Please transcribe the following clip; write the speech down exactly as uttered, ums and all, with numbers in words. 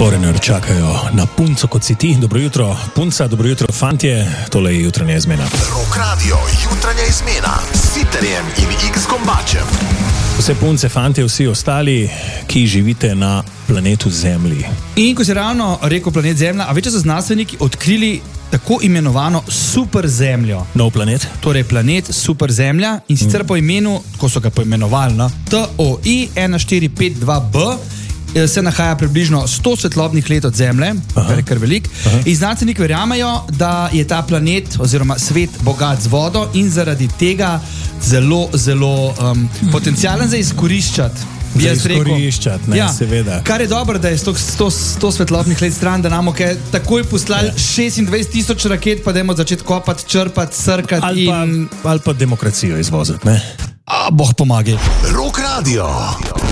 Foreigner čakajo na punco kot si ti. Dobro jutro, punca, dobro jutro, fantje. Tole je jutranja izmena. Rock Radio, jutranja izmena s Siterjem in X Gombačem. Vse punce, fantje, vsi ostali, ki živite na planetu Zemlji. In ko si ravno rekel planet Zemlja, a večer so znanstveniki odkrili tako imenovano super Zemljo. Nov planet? Torej planet super Zemlja in sicer mm. po imenu, ko so ga poimenovali, no, T O I ena štiri pet dva B, se nahaja približno sto svetlobnih let od Zemlje, kar je kar velik. Aha. In znanstveniki verjamejo, da je ta planet oziroma svet bogat z vodo in zaradi tega zelo, zelo um, potencialen za izkoriščati. Za izkoriščati, ne, ja, seveda. Kar je dobro, da je sto, sto svetlobnih let stran, da nam je takoj poslali ja. šestindvajset tisoč raket, pa dajmo začeti kopati, črpati, srkati ali pa, in... ali pa demokracijo izvoziti, ne? A, Bog pomagaj. Rock Radio.